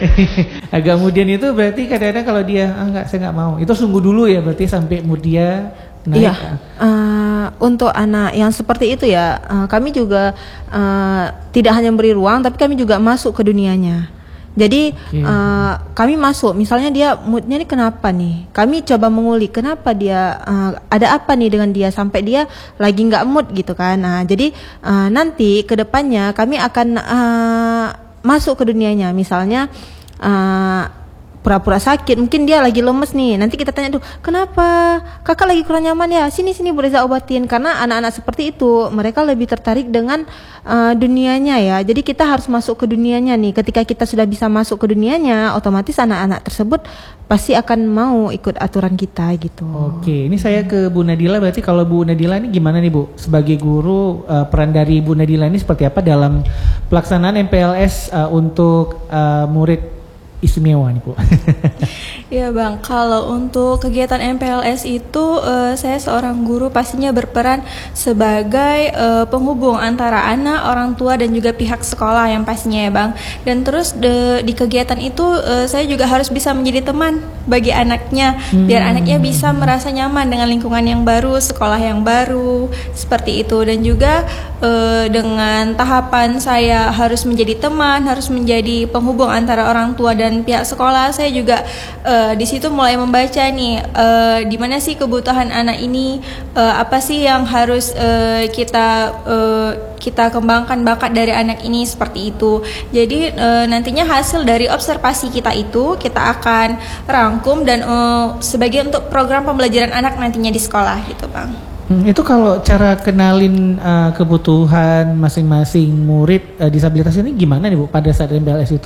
Agak kemudian itu berarti kadang-kadang kalau dia enggak, saya nggak mau. Itu sungguh dulu ya berarti sampai mood dia naik. Iya, untuk anak yang seperti itu ya, kami juga tidak hanya beri ruang, tapi kami juga masuk ke dunianya. Jadi kami masuk, misalnya dia moodnya ini kenapa nih? Kami coba mengulik kenapa dia, ada apa nih dengan dia sampai dia lagi nggak mood gitu kan? Nah, jadi nanti kedepannya kami akan masuk ke dunianya, misalnya pura-pura sakit, mungkin dia lagi lemes nih. Nanti kita tanya, "Duh, kenapa? Kakak lagi kurang nyaman ya? Sini Bu Reza obatin." Karena anak-anak seperti itu, mereka lebih tertarik dengan dunianya ya. Jadi kita harus masuk ke dunianya nih. Ketika kita sudah bisa masuk ke dunianya, otomatis anak-anak tersebut pasti akan mau ikut aturan kita gitu. Oke, ini saya ke Bu Nadila. Berarti kalau Bu Nadila ini gimana nih Bu? Sebagai guru, peran dari Bu Nadila ini seperti apa dalam pelaksanaan MPLS untuk murid istimewa nih Bu? Ya Bang, kalau untuk kegiatan MPLS itu saya seorang guru pastinya berperan sebagai penghubung antara anak, orang tua dan juga pihak sekolah yang pastinya ya Bang. Dan terus di kegiatan itu saya juga harus bisa menjadi teman bagi anaknya, biar anaknya bisa merasa nyaman dengan lingkungan yang baru, sekolah yang baru, seperti itu. Dan juga dengan tahapan saya harus menjadi teman, harus menjadi penghubung antara orang tua dan pihak sekolah, saya juga di situ mulai membaca nih di mana sih kebutuhan anak ini, apa sih yang harus kita kembangkan bakat dari anak ini, seperti itu. Jadi nantinya hasil dari observasi kita itu kita akan rangkum dan sebagai untuk program pembelajaran anak nantinya di sekolah gitu Bang. Itu kalau cara kenalin kebutuhan masing-masing murid disabilitas ini gimana nih Bu pada saat MPLS itu?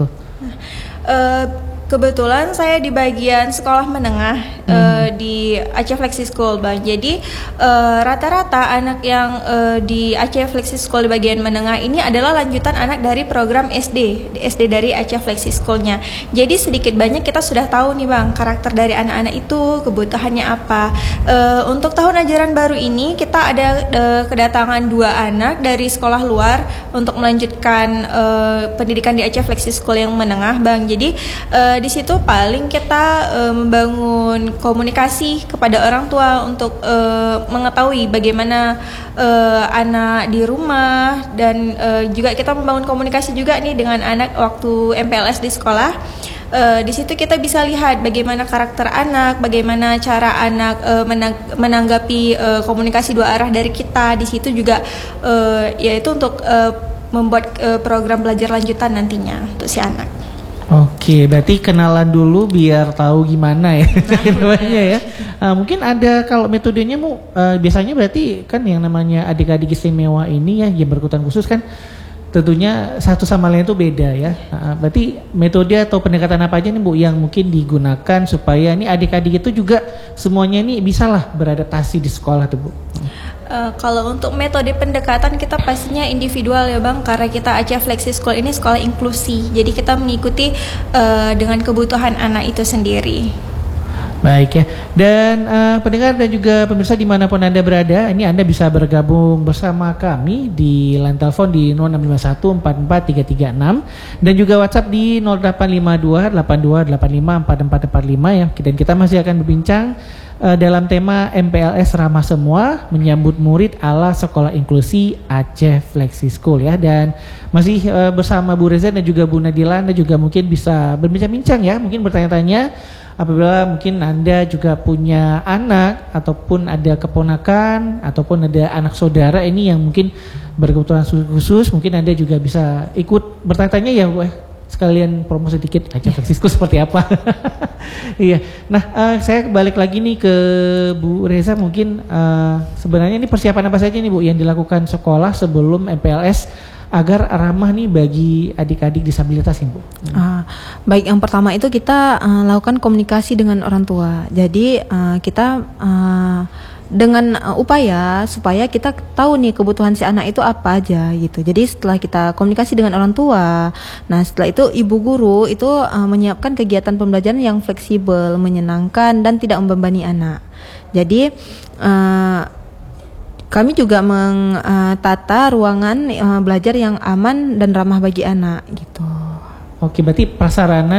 Kebetulan saya di bagian sekolah menengah di Aceh Flexi School Bang. Jadi rata-rata anak yang di Aceh Flexi School di bagian menengah ini adalah lanjutan anak dari program SD dari Aceh Flexi School-nya. Jadi sedikit banyak kita sudah tahu nih Bang karakter dari anak-anak itu, kebutuhannya apa. Untuk tahun ajaran baru ini kita ada kedatangan 2 anak dari sekolah luar untuk melanjutkan pendidikan di Aceh Flexi School yang menengah Bang. Jadi di situ paling kita membangun komunikasi kepada orang tua untuk mengetahui bagaimana anak di rumah, dan juga kita membangun komunikasi juga nih dengan anak waktu MPLS di sekolah. Di situ kita bisa lihat bagaimana karakter anak, bagaimana cara anak menanggapi komunikasi 2 arah dari kita. Di situ juga yaitu untuk membuat program belajar lanjutan nantinya untuk si anak. Oke, berarti kenalan dulu biar tahu gimana ya namanya ya. Mungkin ada kalau metodenya Bu, biasanya berarti kan yang namanya adik-adik istimewa ini ya yang berkebutuhan khusus kan tentunya satu sama lain itu beda ya. Berarti metode atau pendekatan apa aja nih Bu yang mungkin digunakan supaya ini adik-adik itu juga semuanya ini bisalah beradaptasi di sekolah tuh Bu? Kalau untuk metode pendekatan kita pastinya individual ya Bang, karena kita Aceh Flexi School ini sekolah inklusi. Jadi kita mengikuti dengan kebutuhan anak itu sendiri. Baik ya, dan pendengar dan juga pemirsa dimanapun Anda berada, ini Anda bisa bergabung bersama kami di line telepon di 0651443336 dan juga WhatsApp di 085282854445 ya. Dan kita masih akan berbincang dalam tema MPLS Ramah Semua menyambut murid ala Sekolah Inklusi Aceh Flexi School ya. Dan masih bersama Bu Reza dan juga Bu Nadila, Anda juga mungkin bisa berbincang-bincang ya, mungkin bertanya-tanya apabila mungkin Anda juga punya anak ataupun ada keponakan ataupun ada anak saudara ini yang mungkin berkebutuhan khusus, mungkin Anda juga bisa ikut bertanya-tanya ya Bu, sekalian promo sedikit Aceh Flexi School seperti apa. Iya. Nah, saya balik lagi nih ke Bu Reza, mungkin sebenarnya ini persiapan apa saja nih Bu yang dilakukan sekolah sebelum MPLS agar ramah nih bagi adik-adik disabilitas nih Bu? Baik, yang pertama itu kita lakukan komunikasi dengan orang tua. Jadi kita dengan upaya supaya kita tahu nih kebutuhan si anak itu apa aja gitu. Jadi setelah kita komunikasi dengan orang tua, nah setelah itu ibu guru itu menyiapkan kegiatan pembelajaran yang fleksibel, menyenangkan dan tidak membebani anak. Jadi kami juga menata ruangan belajar yang aman dan ramah bagi anak gitu. Oke, berarti prasarana